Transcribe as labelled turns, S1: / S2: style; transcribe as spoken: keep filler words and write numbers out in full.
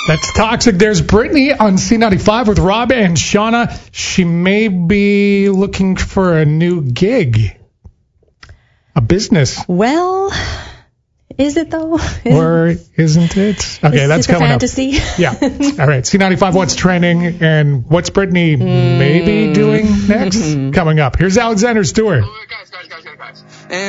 S1: That's Toxic. There's Brittany on C ninety-five with Rob and Shauna. She may be looking for a new gig, a business.
S2: Well, is it though? Is
S1: or isn't it? Okay,
S2: is
S1: that's
S2: it a
S1: coming
S2: fantasy?
S1: up. Yeah. All right. C ninety-five, what's trending and what's Brittany maybe doing next? Coming up. Here's Alexander Stewart.
S3: Oh my God.